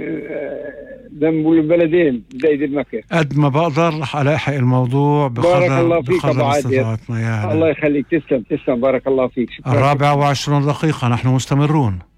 ذنب البلدين زايد بمكة. قد ما بقدر رح ألاحق الموضوع بارك الله فيك أبو عادل. يا الله يخليك. تسلم بارك الله فيك. شكرا. 24:20 نحن مستمرون.